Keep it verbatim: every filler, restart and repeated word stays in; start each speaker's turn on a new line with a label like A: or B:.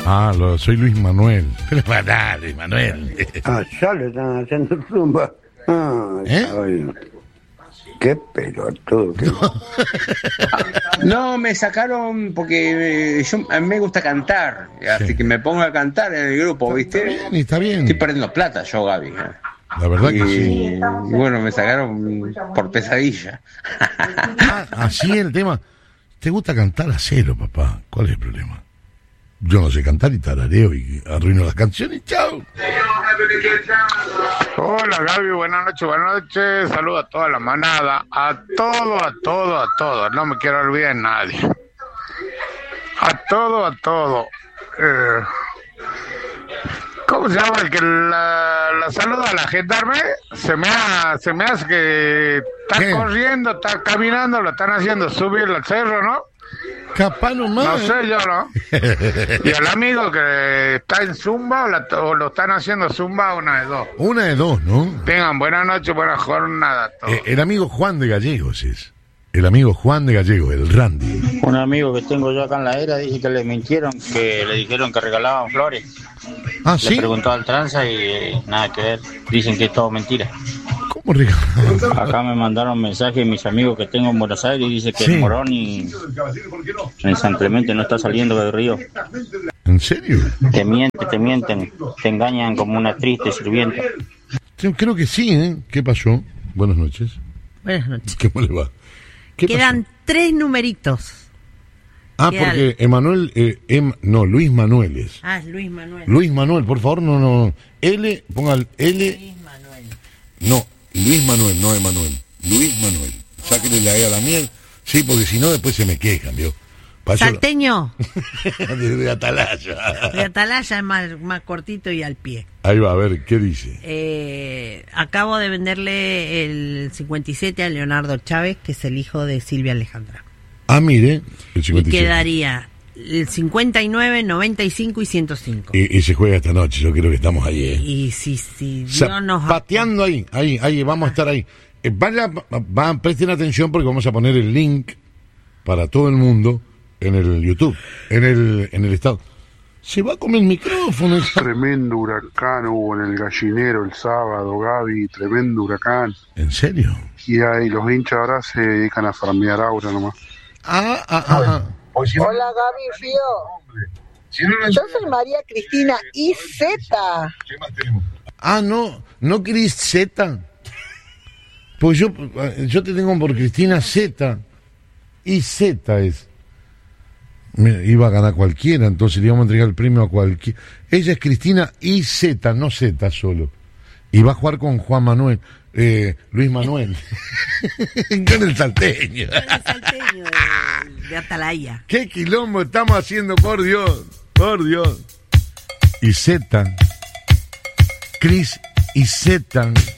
A: Ah, lo, soy Luis Manuel. Pero para, Luis Manuel.
B: Ah, ya le están haciendo zumba. Ah,
A: ¿Eh?
B: Ay, qué pelotudo. Qué...
C: No, me sacaron porque eh, yo, a mí me gusta cantar, así
A: Sí.
C: que me pongo a cantar en el grupo, ¿viste?
A: Está bien, está bien.
C: Estoy perdiendo plata yo, Gaby. ¿eh?
A: La verdad
C: y,
A: que sí.
C: y bueno, me sacaron por pesadilla.
A: Ah, así es el tema. ¿Te gusta cantar? Hacelo, papá. ¿Cuál es el problema? Yo no sé cantar y tarareo y arruino las canciones. ¡Chao!
D: Hola Gaby, buenas noches, buenas noches. Saludos a toda la manada, a todo, a todo, a todo. No me quiero olvidar de nadie. A todo, a todo. Eh, ¿Cómo se llama el que la, la saluda a la gendarme? Se me, ha, se me hace que está
A: ¿Qué?
D: corriendo, está caminando, lo están haciendo subir al cerro, ¿no?
A: Capaz nomás.
D: No sé yo, ¿no? Y el amigo que está en Zumba o, la, o lo están haciendo Zumba, una de dos.
A: Una de dos, ¿no?
D: Tengan buenas noches, buenas jornadas.
A: Eh, el amigo Juan de Gallegos es. El amigo Juan de Gallegos, el Randy.
E: Un amigo que tengo yo acá en la era dice que le mintieron, que le dijeron que regalaban flores.
A: Ah,
E: Le
A: ¿sí?
E: preguntó al tranza y eh, nada que ver. Dicen que es todo mentira.
A: ¿Cómo regalaban?
E: Acá me mandaron mensajes mis amigos que tengo en Buenos Aires y dice que
A: Sí.
E: el Moroni en San Clemente no está saliendo del río.
A: ¿En serio?
E: Te mienten, te mienten, te engañan como una triste sirvienta.
A: Yo creo que sí, ¿eh? ¿Qué pasó? Buenas noches.
F: Buenas noches.
A: ¿Cómo le va? ¿Qué
F: Quedan
A: pasó?
F: tres numeritos.
A: Ah,
F: queda
A: porque Emanuel, eh, em, no, Luis Manuel es.
F: Ah, es Luis Manuel.
A: Luis Manuel, por favor, no, no. L, ponga el L.
F: Luis Manuel.
A: No, Luis Manuel, no Emanuel. Luis Manuel. Sáquenle la E a la miel. Sí, porque si no, después se me quejan, ¿vio? Pa' eso-
F: Salteño.
A: de, de Atalaya.
F: De Atalaya es más, más cortito y al pie.
A: Ahí va, a ver, ¿qué dice?
F: Eh, acabo de venderle el cincuenta y siete a Leonardo Chávez, que es el hijo de Silvia Alejandra.
A: Ah, mire, el
F: Y
A: cincuenta y siete.
F: quedaría el cincuenta y nueve, noventa y cinco y ciento cinco.
A: Y, y se juega esta noche, yo creo que estamos ahí, ¿eh?
F: Y si, si
A: O sea,
F: Dios nos...
A: pateando ahí, ahí, ahí, vamos a estar ahí. Eh, vaya, va, presten atención porque vamos a poner el link para todo el mundo en el YouTube, en el, en el estado. Se va a comer el micrófono. esa-
G: Tremendo huracán hubo en el gallinero el sábado, Gaby, tremendo huracán.
A: ¿En serio?
G: Y ahí los hinchas ahora se dedican a farmear aura nomás.
A: Ah, ah, ah, ah.
H: Hola Gaby, Fío. Yo soy María Cristina Izeta.
A: Ah, no, no Cris Z. Pues yo, yo te tengo por Cristina Z. Y Z es. Mira, iba a ganar cualquiera, entonces le íbamos a entregar el premio a cualquiera. Ella es Cristina y Z, no Z solo. Y va a jugar con Juan Manuel, eh, Luis Manuel. Con el salteño.
F: Con el salteño de, de Atalaya.
A: ¿Qué quilombo estamos haciendo, por Dios? Por Dios. Y Z. Cris y Z.